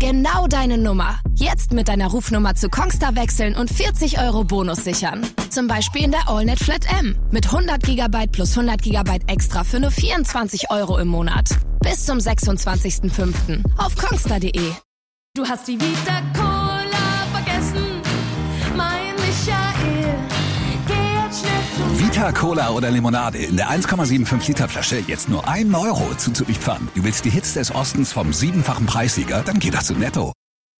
Genau deine Nummer. Jetzt mit deiner Rufnummer zu Kongstar wechseln und 40 € Bonus sichern. Zum Beispiel in der AllNet Flat M. Mit 100 GB plus 100 GB extra für nur 24 € im Monat. Bis zum 26.05. auf kongstar.de. Du hast die Vita Cola vergessen, mein Michael. Geh jetzt schnell zu Vita Cola oder Limonade in der 1,75 Liter Flasche jetzt nur 1 € zuzüglich Pfand. Du willst die Hits des Ostens vom 7-fachen Preissieger? Dann geh doch zu Netto.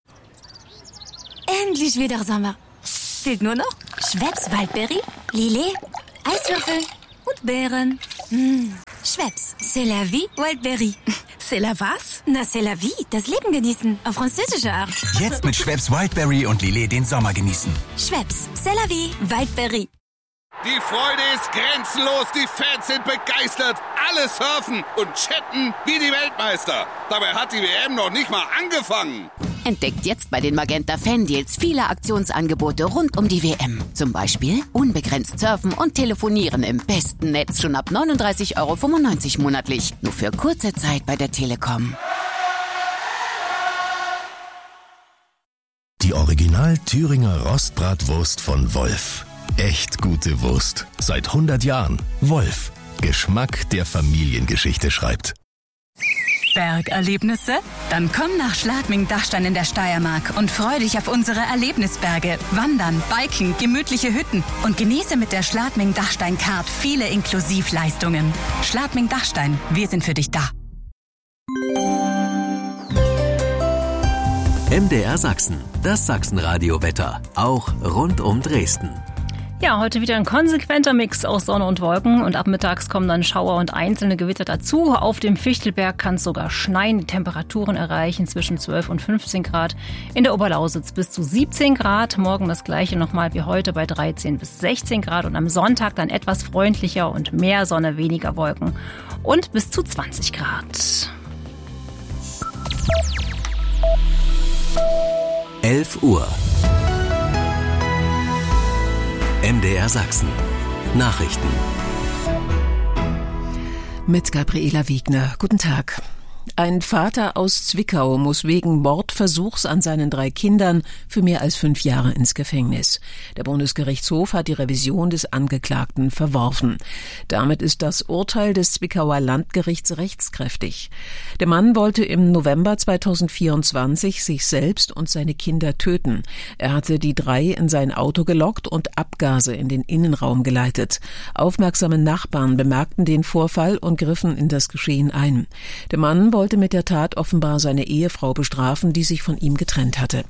Endlich wieder Sommer. Fehlt nur noch Schweppes Waldbeere, Lillet, Eiswürfel und Beeren. Schweppes, c'est la vie Waldbeere. C'est la was? Na, c'est la vie, das Leben genießen, auf französische Art. Jetzt mit Schweppes Wildberry und Lillet den Sommer genießen. Schweppes, c'est la vie Waldbeere. Die Freude ist grenzenlos, die Fans sind begeistert, alle surfen und chatten wie die Weltmeister. Dabei hat die WM noch nicht mal angefangen. Entdeckt jetzt bei den Magenta Fan-Deals viele Aktionsangebote rund um die WM. Zum Beispiel unbegrenzt surfen und telefonieren im besten Netz schon ab 39,95 € monatlich. Nur für kurze Zeit bei der Telekom. Die Original Thüringer Rostbratwurst von Wolf. Echt gute Wurst. Seit 100 Jahren. Wolf. Geschmack, der Familiengeschichte schreibt. Bergerlebnisse? Dann komm nach Schladming-Dachstein in der Steiermark und freu dich auf unsere Erlebnisberge. Wandern, Biken, gemütliche Hütten und genieße mit der Schladming-Dachstein-Card viele Inklusivleistungen. Schladming-Dachstein, wir sind für dich da. MDR Sachsen, das Sachsenradio-Wetter, auch rund um Dresden. Ja, heute wieder ein konsequenter Mix aus Sonne und Wolken und ab mittags kommen dann Schauer und einzelne Gewitter dazu. Auf dem Fichtelberg kann es sogar schneien. Die Temperaturen erreichen zwischen 12 und 15 Grad. In der Oberlausitz bis zu 17 Grad. Morgen das gleiche nochmal wie heute bei 13 bis 16 Grad. Und am Sonntag dann etwas freundlicher und mehr Sonne, weniger Wolken. Und bis zu 20 Grad. 11 Uhr. MDR Sachsen. Nachrichten. Mit Gabriela Wiegner. Guten Tag. Ein Vater aus Zwickau muss wegen Mordversuchs an seinen 3 Kindern für mehr als 5 Jahre ins Gefängnis. Der Bundesgerichtshof hat die Revision des Angeklagten verworfen. Damit ist das Urteil des Zwickauer Landgerichts rechtskräftig. Der Mann wollte im November 2024 sich selbst und seine Kinder töten. Er hatte die 3 in sein Auto gelockt und Abgase in den Innenraum geleitet. Aufmerksame Nachbarn bemerkten den Vorfall und griffen in das Geschehen ein. Der Mann wollte mit der Tat offenbar seine Ehefrau bestrafen, die sich von ihm getrennt hatte.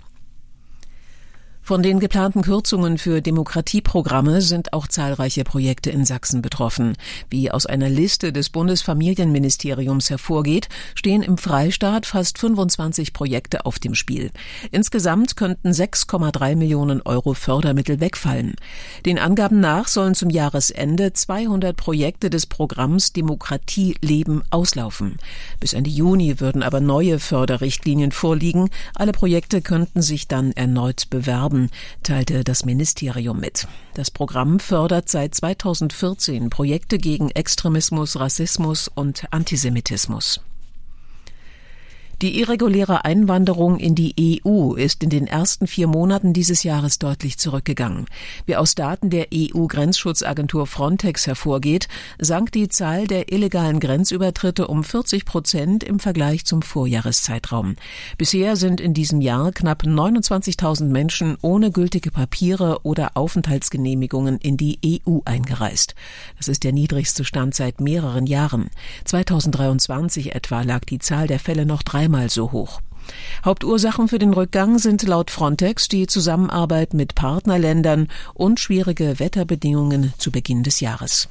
Von den geplanten Kürzungen für Demokratieprogramme sind auch zahlreiche Projekte in Sachsen betroffen. Wie aus einer Liste des Bundesfamilienministeriums hervorgeht, stehen im Freistaat fast 25 Projekte auf dem Spiel. Insgesamt könnten 6,3 Millionen € Fördermittel wegfallen. Den Angaben nach sollen zum Jahresende 200 Projekte des Programms Demokratie leben auslaufen. Bis Ende Juni würden aber neue Förderrichtlinien vorliegen. Alle Projekte könnten sich dann erneut bewerben, teilte das Ministerium mit. Das Programm fördert seit 2014 Projekte gegen Extremismus, Rassismus und Antisemitismus. Die irreguläre Einwanderung in die EU ist in den ersten 4 Monaten dieses Jahres deutlich zurückgegangen. Wie aus Daten der EU-Grenzschutzagentur Frontex hervorgeht, sank die Zahl der illegalen Grenzübertritte um 40% im Vergleich zum Vorjahreszeitraum. Bisher sind in diesem Jahr knapp 29.000 Menschen ohne gültige Papiere oder Aufenthaltsgenehmigungen in die EU eingereist. Das ist der niedrigste Stand seit mehreren Jahren. 2023 etwa lag die Zahl der Fälle noch 3-mal so hoch. Hauptursachen für den Rückgang sind laut Frontex die Zusammenarbeit mit Partnerländern und schwierige Wetterbedingungen zu Beginn des Jahres.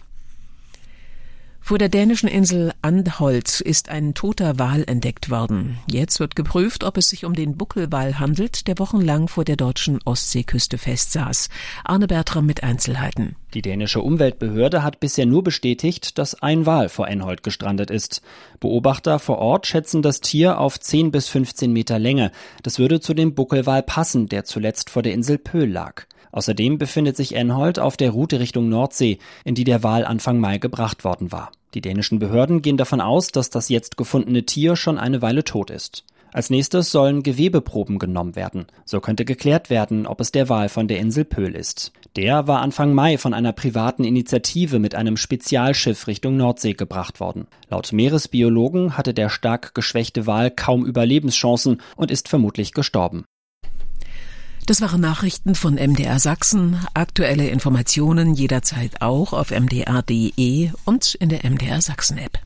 Vor der dänischen Insel Anholt ist ein toter Wal entdeckt worden. Jetzt wird geprüft, ob es sich um den Buckelwal handelt, der wochenlang vor der deutschen Ostseeküste festsaß. Arne Bertram mit Einzelheiten. Die dänische Umweltbehörde hat bisher nur bestätigt, dass ein Wal vor Anholt gestrandet ist. Beobachter vor Ort schätzen das Tier auf 10 bis 15 Meter Länge. Das würde zu dem Buckelwal passen, der zuletzt vor der Insel Pöhl lag. Außerdem befindet sich Anholt auf der Route Richtung Nordsee, in die der Wal Anfang Mai gebracht worden war. Die dänischen Behörden gehen davon aus, dass das jetzt gefundene Tier schon eine Weile tot ist. Als nächstes sollen Gewebeproben genommen werden. So könnte geklärt werden, ob es der Wal von der Insel Pöhl ist. Der war Anfang Mai von einer privaten Initiative mit einem Spezialschiff Richtung Nordsee gebracht worden. Laut Meeresbiologen hatte der stark geschwächte Wal kaum Überlebenschancen und ist vermutlich gestorben. Das waren Nachrichten von MDR Sachsen. Aktuelle Informationen jederzeit auch auf mdr.de und in der MDR Sachsen App.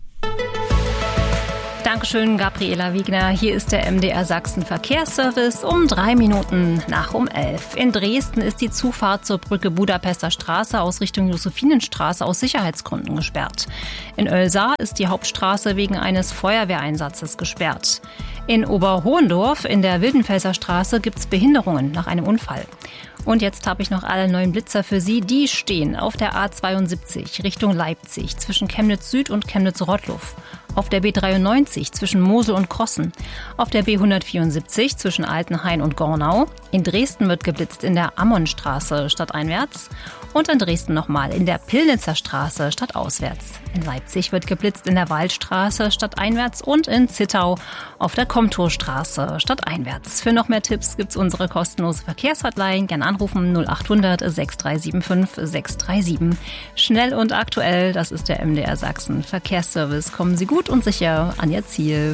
Dankeschön, Gabriela Wiegner. Hier ist der MDR Sachsen Verkehrsservice um 3 Minuten nach um 11. In Dresden ist die Zufahrt zur Brücke Budapester Straße aus Richtung Josephinenstraße aus Sicherheitsgründen gesperrt. In Oelsar ist die Hauptstraße wegen eines Feuerwehreinsatzes gesperrt. In Oberhohendorf in der Wildenfelser Straße gibt es Behinderungen nach einem Unfall. Und jetzt habe ich noch alle neuen Blitzer für Sie. Die stehen auf der A72 Richtung Leipzig zwischen Chemnitz Süd und Chemnitz-Rottluff. Auf der B93 zwischen Mosel und Krossen. Auf der B174 zwischen Altenhain und Gornau. In Dresden wird geblitzt in der Ammonstraße stadteinwärts. Und in Dresden nochmal in der Pillnitzer Straße stadtauswärts. In Leipzig wird geblitzt in der Waldstraße stadteinwärts und in Zittau auf der Komtorstraße stadteinwärts. Für noch mehr Tipps gibt's unsere kostenlose Verkehrshotline. Gerne anrufen 0800 6375 637. Schnell und aktuell, das ist der MDR Sachsen Verkehrsservice. Kommen Sie gut und sicher an Ihr Ziel.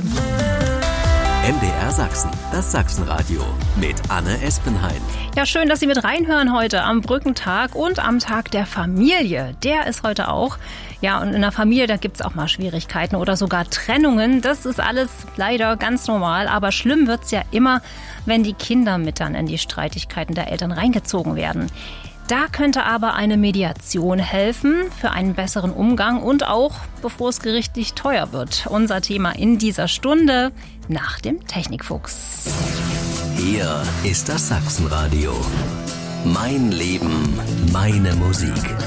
MDR Sachsen, das Sachsenradio mit Anne Espenhain. Ja, schön, dass Sie mit reinhören heute am Brückentag und am Tag der Familie. Der ist heute auch. Ja, und in der Familie, da gibt's auch mal Schwierigkeiten oder sogar Trennungen. Das ist alles leider ganz normal. Aber schlimm wird's ja immer, wenn die Kinder mit dann in die Streitigkeiten der Eltern reingezogen werden. Da könnte aber eine Mediation helfen für einen besseren Umgang und auch, bevor es gerichtlich teuer wird. Unser Thema in dieser Stunde nach dem Technikfuchs. Hier ist das Sachsenradio. Mein Leben, meine Musik.